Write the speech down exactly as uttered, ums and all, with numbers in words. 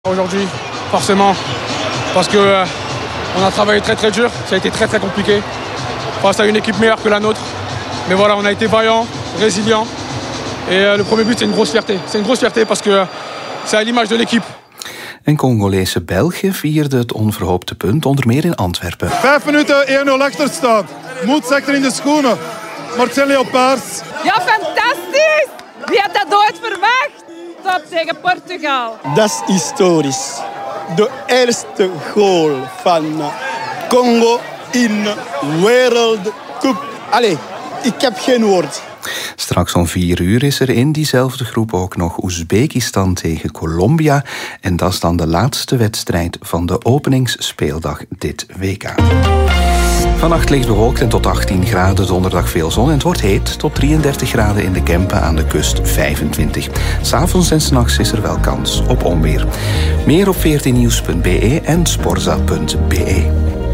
Aujourd'hui, forcément, parce que euh, on a travaillé très très dur, ça a été très très compliqué face à une équipe meilleure que la nôtre. Mais voilà, on a été vaillant, résilient. Et euh, le premier but, c'est une grosse fierté. C'est une grosse fierté parce que euh, c'est à l'image de l'équipe. En Congolese België vierde het onverhoopte punt, onder meer in Antwerpen. Vijf minuten één nul achter staan. Moed zeker in de schoenen. Maar het zijn leopards. Ja, fantastisch! Wie had dat ooit verwacht? Top tegen Portugal. Dat is historisch. De eerste goal van Congo in World Cup. Allee, ik heb geen woord. Straks om vier uur is er in diezelfde groep ook nog Oezbekistan tegen Colombia. En dat is dan de laatste wedstrijd van de openingsspeeldag dit W K. Vannacht licht bewolkt en tot achttien graden, donderdag veel zon. En het wordt heet, tot drieëndertig graden in de Kempen, aan de kust vijfentwintig. 's Avonds en 's nachts is er wel kans op onweer. Meer op veertien nieuws punt b e en sporza punt b e.